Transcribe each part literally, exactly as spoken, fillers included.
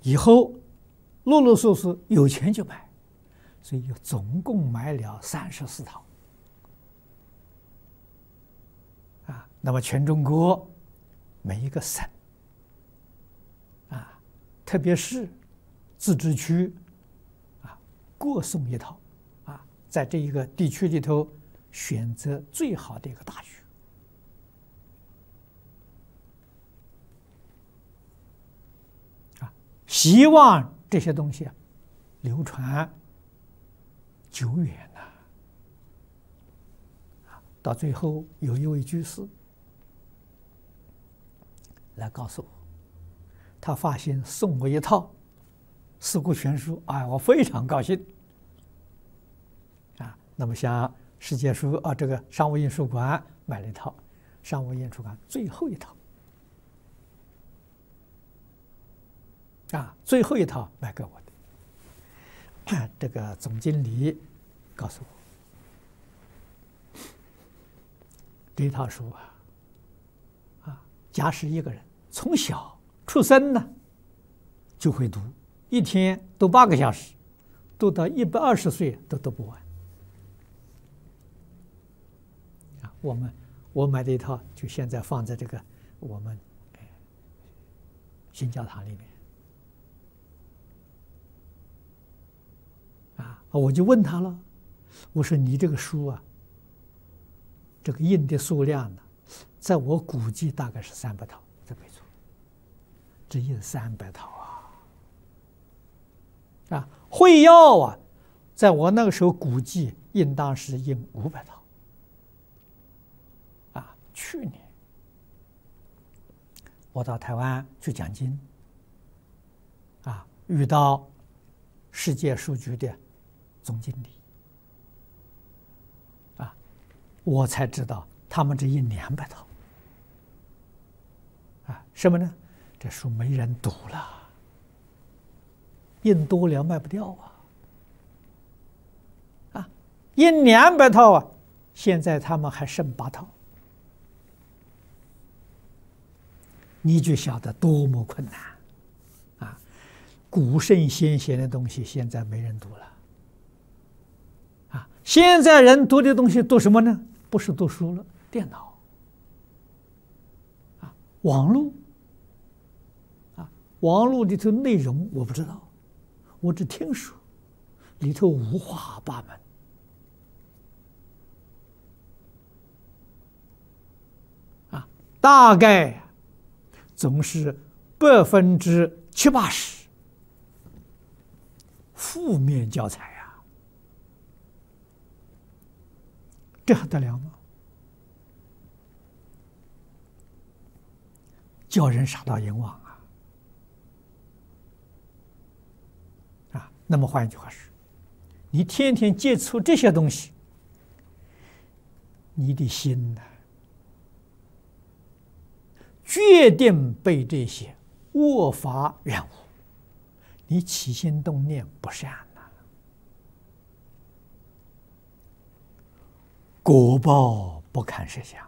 以后陆陆续续有钱就买，所以总共买了三十四套。啊，那么全中国每一个省啊，特别是自治区啊，各送一套啊，在这一个地区里头选择最好的一个大学。啊，希望这些东西流传久远呐。到最后，有一位居士来告诉我，他发现送我一套《四库全书》，哎，我非常高兴。啊，那么像世界书啊，这个商务印书馆买了一套，商务印书馆最后一套，啊，最后一套卖给我的。这个总经理告诉我，这套书啊，啊，假使一个人从小出生呢，就会读，一天读八个小时，读到一百二十岁都读不完。啊，我们我买的一套，就现在放在这个我们新教堂里面。啊，我就问他了，我说你这个书啊，这个印的数量呢，在我估计大概是三百套，这没错。这印三百套啊！啊，会要啊，在我那个时候估计应当是印五百套。啊，去年我到台湾去讲经，啊，遇到世界书局的总经理，啊，我才知道他们只印两百套。啊，什么呢？这书没人读了，印多了卖不掉啊！啊，印两百套啊，现在他们还剩八套，你就晓得多么困难啊！古圣先贤的东西现在没人读了。啊，现在人读的东西读什么呢？不是读书了，电脑，啊，网络，啊，网络里头内容我不知道，我只听说，里头五花八门，啊，大概总是百分之七八十负面教材。这还得了吗？叫人傻到阎王啊！啊，那么换一句话说，你天天接触这些东西，你的心呢，决定被这些恶法染污，你起心动念不善呐，果报不堪设想啊！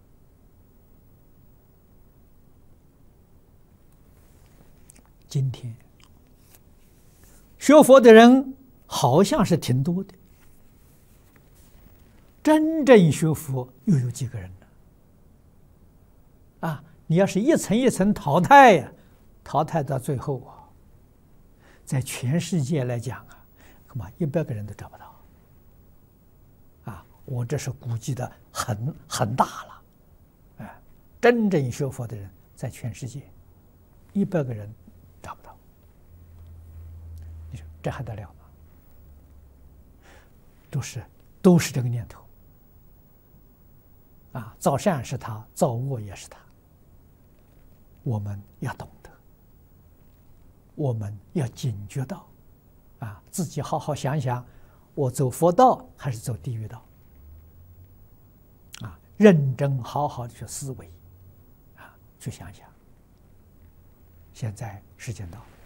今天学佛的人好像是挺多的，真正学佛又有几个人呢？啊，你要是一层一层淘汰呀，淘汰到最后啊，在全世界来讲啊，恐怕一百个人都找不到。啊，我这是估计的很很大了，哎，真正学佛的人在全世界一百个人找不到，你说这还得了吗？都是都是这个念头啊，造善是他，造恶也是他。我们要懂得，我们要警觉到，啊，自己好好想想，我走佛道还是走地狱道？啊，认真好好的去思维，啊，去想想。现在时间到了。